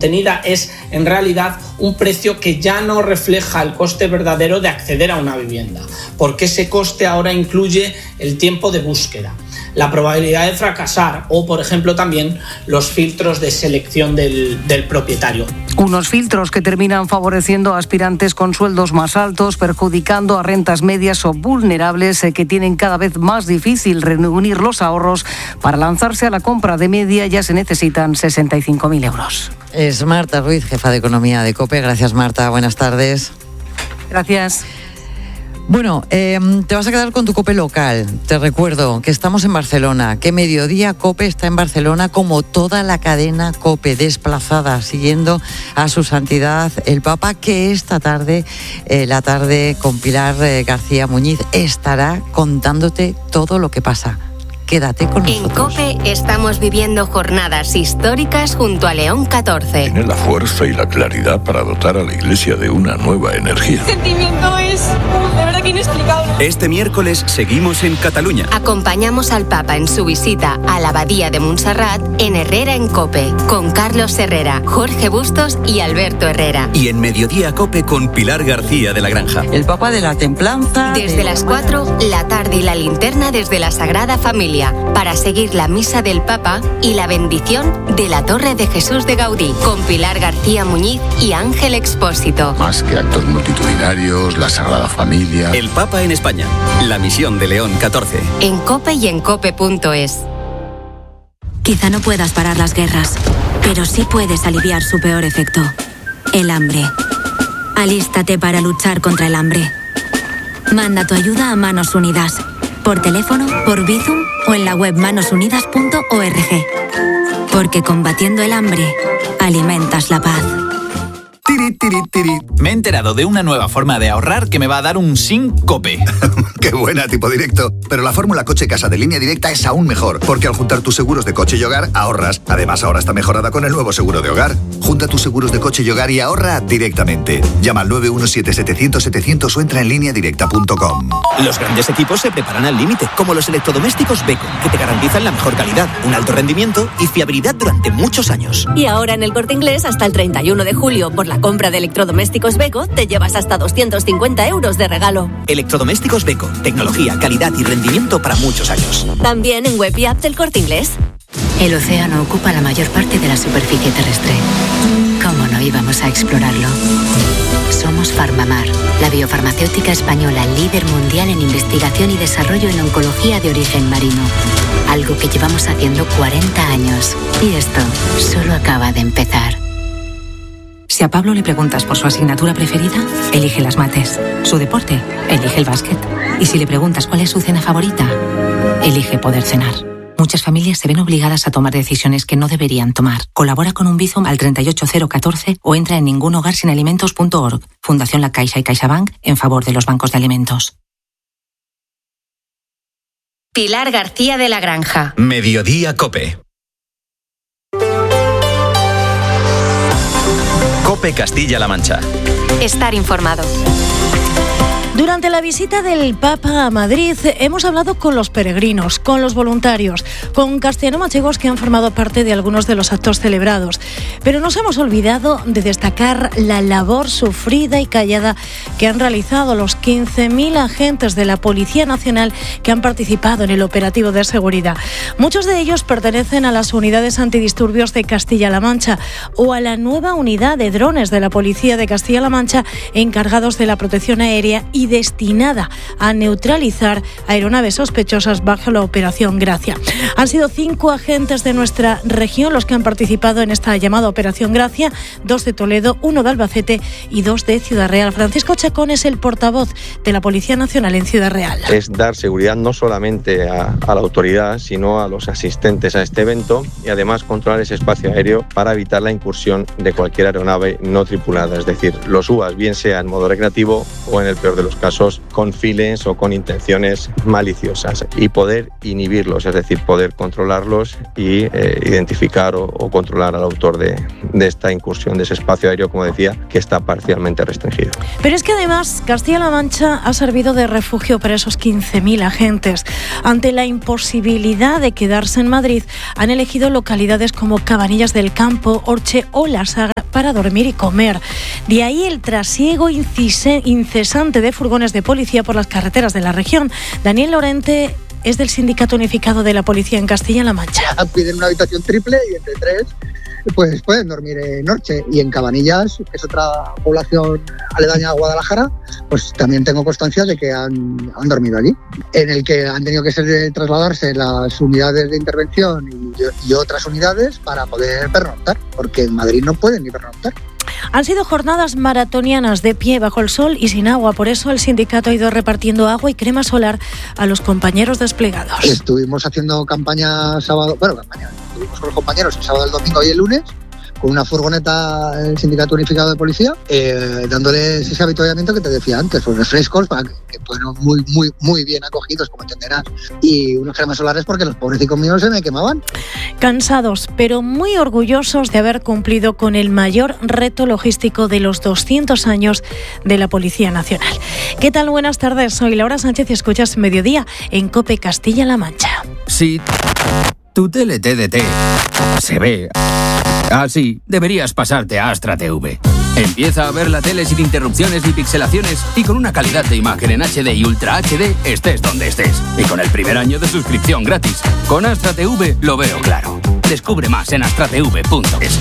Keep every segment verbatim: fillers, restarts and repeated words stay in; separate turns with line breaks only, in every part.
sostenida es en realidad un precio que ya no refleja el coste verdadero de acceder a una vivienda, porque ese coste ahora incluye el tiempo de búsqueda, la probabilidad de fracasar o, por ejemplo, también los filtros de selección del, del propietario.
Unos filtros que terminan favoreciendo a aspirantes con sueldos más altos, perjudicando a rentas medias o vulnerables eh, que tienen cada vez más difícil reunir los ahorros. Para lanzarse a la compra de media ya se necesitan sesenta y cinco mil euros.
Es Marta Ruiz, jefa de Economía de COPE. Gracias, Marta. Buenas tardes.
Gracias.
Bueno, eh, te vas a quedar con tu COPE local. Te recuerdo que estamos en Barcelona, que Mediodía COPE está en Barcelona como toda la cadena COPE, desplazada, siguiendo a su santidad el Papa, que esta tarde, eh, la tarde con Pilar eh, García Muñiz, estará contándote todo lo que pasa. Quédate con nosotros.
En COPE estamos viviendo jornadas históricas junto a León catorce.
Tiene la fuerza y la claridad para dotar a la Iglesia de una nueva energía.
El sentimiento es de verdad que inexplicable.
Este miércoles seguimos en Cataluña.
Acompañamos al Papa en su visita a la Abadía de Montserrat en Herrera en COPE, con Carlos Herrera, Jorge Bustos y Alberto Herrera.
Y en Mediodía COPE con Pilar García de la Granja.
El Papa de la Templanza.
Desde
de...
las cuatro, la tarde y la linterna desde la Sagrada Familia, para seguir la misa del Papa y la bendición de la Torre de Jesús de Gaudí, con Pilar García Muñiz y Ángel Expósito.
Más que actos multitudinarios, la Sagrada Familia.
El Papa en España. La misión de León catorce.
En COPE y en cope punto es.
Quizá no puedas parar las guerras, pero sí puedes aliviar su peor efecto: el hambre. Alístate para luchar contra el hambre. Manda tu ayuda a Manos Unidas, por teléfono, por Bizum o en la web manos unidas punto org. Porque combatiendo el hambre, alimentas la paz.
Tiri, tiri, tiri. Me he enterado de una nueva forma de ahorrar que me va a dar un sin COPE.
¡Qué buena, tipo directo! Pero la fórmula Coche Casa de Línea Directa es aún mejor, porque al juntar tus seguros de coche y hogar, ahorras. Además, ahora está mejorada con el nuevo seguro de hogar. Junta tus seguros de coche y hogar y ahorra directamente. Llama al nueve uno siete, setecientos, setecientos o entra en línea directa punto com.
Los grandes equipos se preparan al límite, como los electrodomésticos Beko, que te garantizan la mejor calidad, un alto rendimiento y fiabilidad durante muchos años.
Y ahora en el Corte Inglés, hasta el treinta y uno de julio, por la compra de electrodomésticos Beko, te llevas hasta doscientos cincuenta euros de regalo.
Electrodomésticos Beko, tecnología, calidad y rendimiento para muchos años.
También en web y app del Corte Inglés.
El océano ocupa la mayor parte de la superficie terrestre. ¿Cómo no íbamos a explorarlo? Somos Farmamar, la biofarmacéutica española líder mundial en investigación y desarrollo en oncología de origen marino. Algo que llevamos haciendo cuarenta años. Y esto solo acaba de empezar.
Si a Pablo le preguntas por su asignatura preferida, elige las mates. Su deporte, elige el básquet. Y si le preguntas cuál es su cena favorita, elige poder cenar. Muchas familias se ven obligadas a tomar decisiones que no deberían tomar. Colabora con un Bizum al treinta y ocho cero catorce o entra en ningunhogarsinalimentos punto org. Fundación La Caixa y CaixaBank en favor de los bancos de alimentos.
Pilar García de la Granja.
Mediodía COPE. COPE Castilla-La Mancha.
Estar informado.
Durante la visita del Papa a Madrid hemos hablado con los peregrinos, con los voluntarios, con castellano-manchegos que han formado parte de algunos de los actos celebrados. Pero nos hemos olvidado de destacar la labor sufrida y callada que han realizado los quince mil agentes de la Policía Nacional que han participado en el operativo de seguridad. Muchos de ellos pertenecen a las unidades antidisturbios de Castilla-La Mancha o a la nueva unidad de drones de la Policía de Castilla-La Mancha encargados de la protección aérea y destinada a neutralizar aeronaves sospechosas bajo la Operación Gracia. Han sido cinco agentes de nuestra región los que han participado en esta llamada Operación Gracia, dos de Toledo, uno de Albacete y dos de Ciudad Real. Francisco Chacón es el portavoz de la Policía Nacional en Ciudad Real.
Es dar seguridad no solamente a, a la autoridad, sino a los asistentes a este evento y además controlar ese espacio aéreo para evitar la incursión de cualquier aeronave no tripulada, es decir, los U A S, bien sea en modo recreativo o en el peor de los muchos casos con fines o con intenciones maliciosas, y poder inhibirlos, es decir, poder controlarlos y eh, identificar o, o controlar al autor de, de esta incursión, de ese espacio aéreo, como decía, que está parcialmente restringido.
Pero es que además Castilla-La Mancha ha servido de refugio para esos quince mil agentes. Ante la imposibilidad de quedarse en Madrid, han elegido localidades como Cabanillas del Campo, Orche o La Sagra para dormir y comer. De ahí el trasiego incesante de furgones de policía por las carreteras de la región. Daniel Lorente es del Sindicato Unificado de la Policía en Castilla-La Mancha.
Piden una habitación triple y entre tres pues pueden dormir en Orche, y en Cabanillas, que es otra población aledaña a Guadalajara, pues también tengo constancia de que han, han dormido allí, en el que han tenido que ser, trasladarse las unidades de intervención y, y otras unidades para poder pernoctar, porque en Madrid no pueden ni pernoctar.
Han sido jornadas maratonianas de pie bajo el sol y sin agua. Por eso el sindicato ha ido repartiendo agua y crema solar a los compañeros desplegados.
Estuvimos haciendo campaña sábado, bueno, campaña, estuvimos con los compañeros el sábado, el domingo y el lunes, con una furgoneta el Sindicato Unificado de Policía, eh, dándoles ese avituallamiento que te decía antes, los refrescos para que, que fueron muy, muy, muy bien acogidos, como entenderás, y unos cremas solares porque los pobrecicos míos se me quemaban.
Cansados, pero muy orgullosos de haber cumplido con el mayor reto logístico de los doscientos años de la Policía Nacional. ¿Qué tal? Buenas tardes, soy Laura Sánchez y escuchas Mediodía en COPE Castilla-La Mancha.
Sí, tu tele T D T se ve así, deberías pasarte a Astra T V. Empieza a ver la tele sin interrupciones ni pixelaciones y con una calidad de imagen en H D y Ultra H D estés donde estés. Y con el primer año de suscripción gratis. Con Astra T V lo veo claro. Descubre más en astra t v punto es.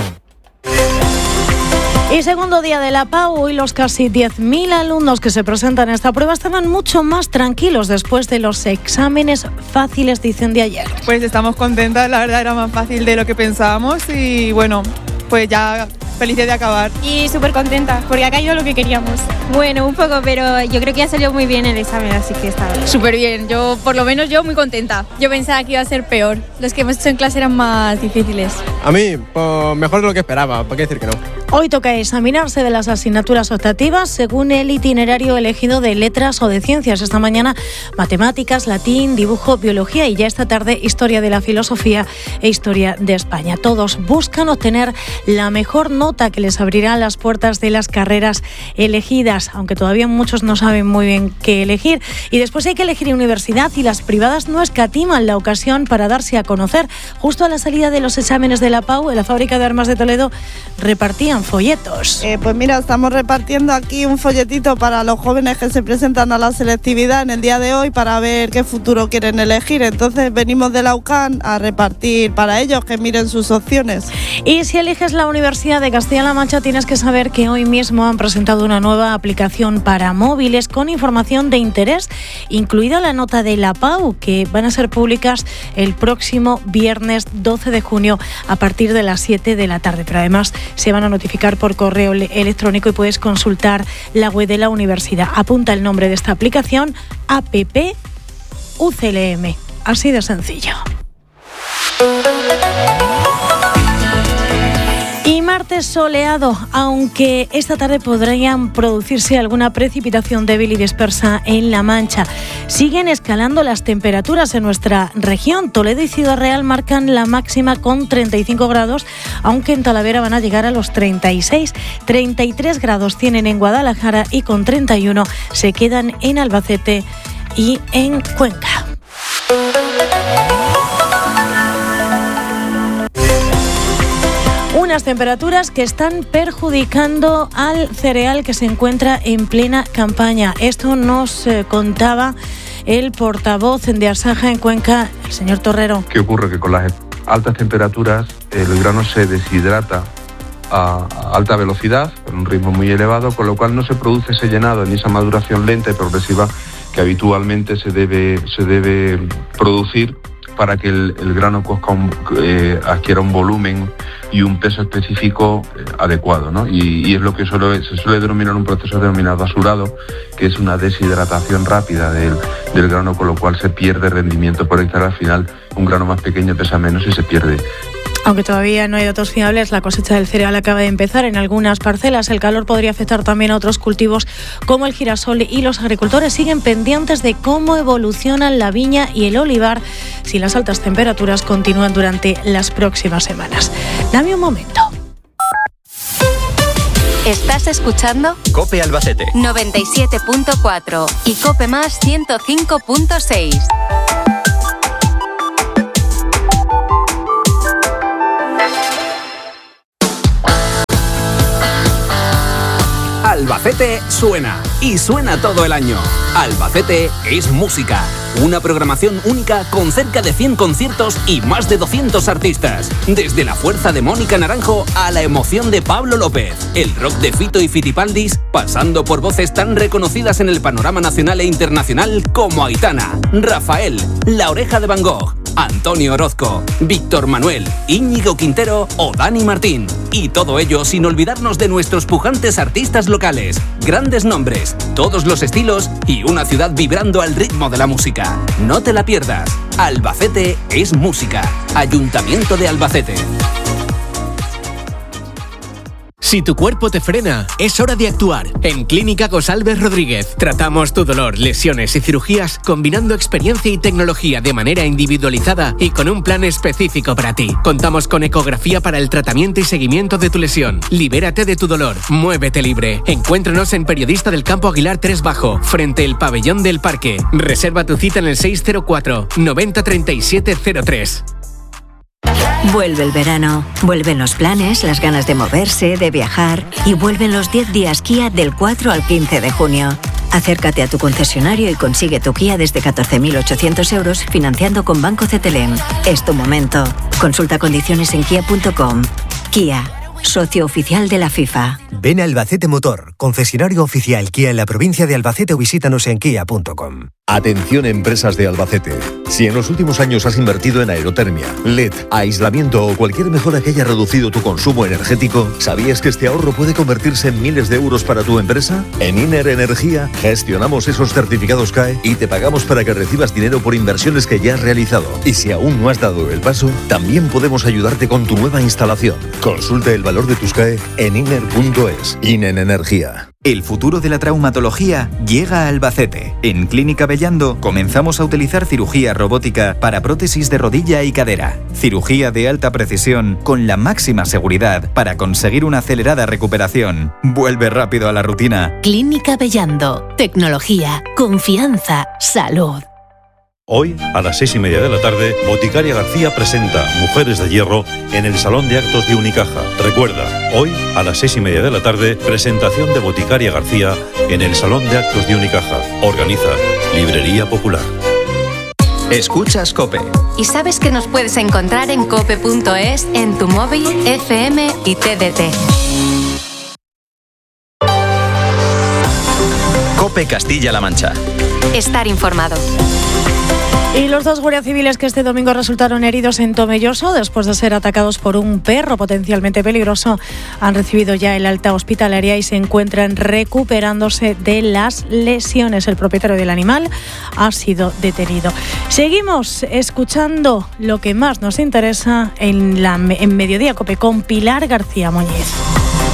Y segundo día de la P A U, y los casi diez mil alumnos que se presentan a esta prueba estaban mucho más tranquilos después de los exámenes fáciles, dicen, de ayer.
Pues estamos contentas, la verdad era más fácil de lo que pensábamos y bueno, pues ya felices de acabar.
Y súper contenta, porque ha caído lo que queríamos.
Bueno, un poco, pero yo creo que ya salió muy bien el examen, así que está bien.
Súper bien, yo, por lo menos yo muy contenta. Yo pensaba que iba a ser peor, los que hemos hecho en clase eran más difíciles.
A mí, pues mejor de lo que esperaba, ¿para qué decir que no?
Hoy toca examinarse de las asignaturas optativas según el itinerario elegido de letras o de ciencias. Esta mañana matemáticas, latín, dibujo, biología y ya esta tarde historia de la filosofía e historia de España. Todos buscan obtener la mejor nota que les abrirá las puertas de las carreras elegidas, aunque todavía muchos no saben muy bien qué elegir. Y después hay que elegir universidad y las privadas no escatiman la ocasión para darse a conocer. Justo a la salida de los exámenes de la P A U, en la fábrica de armas de Toledo repartían folletos.
Eh, pues mira, estamos repartiendo aquí un folletito para los jóvenes que se presentan a la selectividad en el día de hoy para ver qué futuro quieren elegir. Entonces venimos de la U C A N a repartir para ellos, que miren sus opciones.
Y si eliges la Universidad de Castilla-La Mancha, tienes que saber que hoy mismo han presentado una nueva aplicación para móviles con información de interés, incluida la nota de la P A U, que van a ser públicas el próximo viernes doce de junio a partir de las siete de la tarde. Pero además se van a notificar por correo electrónico y puedes consultar la web de la universidad. Apunta el nombre de esta aplicación, app U C L M. Así de sencillo. Y martes soleado, aunque esta tarde podrían producirse alguna precipitación débil y dispersa en La Mancha. Siguen escalando las temperaturas en nuestra región. Toledo y Ciudad Real marcan la máxima con treinta y cinco grados, aunque en Talavera van a llegar a los treinta y seis. treinta y tres grados tienen en Guadalajara y con treinta y uno se quedan en Albacete y en Cuenca. Unas temperaturas que están perjudicando al cereal que se encuentra en plena campaña. Esto nos eh, contaba el portavoz de Asaja en Cuenca, el señor Torrero.
¿Qué ocurre? Que con las altas temperaturas el grano se deshidrata a alta velocidad, con un ritmo muy elevado, con lo cual no se produce ese llenado ni esa maduración lenta y progresiva que habitualmente se debe, se debe producir para que el, el grano cozca un, eh, adquiera un volumen y un peso específico eh, adecuado, ¿no? Y, y es lo que suele, se suele denominar un proceso denominado asurado, que es una deshidratación rápida del, del grano, con lo cual se pierde rendimiento por hectárea. Al final, un grano más pequeño pesa menos y se pierde
Aunque todavía no hay datos fiables, la cosecha del cereal acaba de empezar en algunas parcelas. El calor podría afectar también a otros cultivos como el girasol, y los agricultores siguen pendientes de cómo evolucionan la viña y el olivar si las altas temperaturas continúan durante las próximas semanas. Dame un momento.
¿Estás escuchando?
COPE Albacete
noventa y siete punto cuatro y COPE Más ciento cinco punto seis.
Albacete suena y suena todo el año. Albacete es música. Una programación única con cerca de cien conciertos y más de doscientos artistas. Desde la fuerza de Mónica Naranjo a la emoción de Pablo López, el rock de Fito y Fitipaldis, pasando por voces tan reconocidas en el panorama nacional e internacional como Aitana, Rafael, La Oreja de Van Gogh, Antonio Orozco, Víctor Manuel, Íñigo Quintero o Dani Martín. Y todo ello sin olvidarnos de nuestros pujantes artistas locales, grandes nombres, todos los estilos y una ciudad vibrando al ritmo de la música. No te la pierdas. Albacete es música. Ayuntamiento de Albacete.
Si tu cuerpo te frena, es hora de actuar. En Clínica Gosalves Rodríguez tratamos tu dolor, lesiones y cirugías combinando experiencia y tecnología de manera individualizada y con un plan específico para ti. Contamos con ecografía para el tratamiento y seguimiento de tu lesión. Libérate de tu dolor. Muévete libre. Encuéntranos en Periodista del Campo Aguilar tres Bajo, frente al Pabellón del Parque. Reserva tu cita en el seis cero cuatro, noventa, treinta y siete cero tres.
Vuelve el verano, vuelven los planes, las ganas de moverse, de viajar, y vuelven los diez días Kia del cuatro al quince de junio. Acércate a tu concesionario y consigue tu Kia desde catorce mil ochocientos euros financiando con Banco Cetelem. Es tu momento. Consulta condiciones en kia punto com. Kia, socio oficial de la FIFA.
Ven a Albacete Motor, concesionario oficial Kia en la provincia de Albacete, o visítanos en kia punto com.
Atención, empresas de Albacete. Si en los últimos años has invertido en aerotermia, L E D, aislamiento o cualquier mejora que haya reducido tu consumo energético, ¿sabías que este ahorro puede convertirse en miles de euros para tu empresa? En Iner Energía gestionamos esos certificados C A E y te pagamos para que recibas dinero por inversiones que ya has realizado. Y si aún no has dado el paso, también podemos ayudarte con tu nueva instalación. Consulta el valor de tus C A E en iner punto es. Iner Energía.
El futuro de la traumatología llega a Albacete. En Clínica Bellando comenzamos a utilizar cirugía robótica para prótesis de rodilla y cadera. Cirugía de alta precisión con la máxima seguridad para conseguir una acelerada recuperación. Vuelve rápido a la rutina.
Clínica Bellando. Tecnología, confianza, salud.
Hoy, a las seis y media de la tarde, Boticaria García presenta Mujeres de Hierro en el Salón de Actos de Unicaja. Recuerda, hoy, a las seis y media de la tarde, presentación de Boticaria García en el Salón de Actos de Unicaja. Organiza Librería Popular.
Escuchas COPE.
¿Y sabes que nos puedes encontrar en cope punto es, en tu móvil, F M y T D T?
COPE Castilla-La Mancha.
Estar informado.
Y los dos guardias civiles que este domingo resultaron heridos en Tomelloso después de ser atacados por un perro potencialmente peligroso han recibido ya el alta hospitalaria y se encuentran recuperándose de las lesiones. El propietario del animal ha sido detenido. Seguimos escuchando lo que más nos interesa en, la, en Mediodía COPE con Pilar García Muñiz.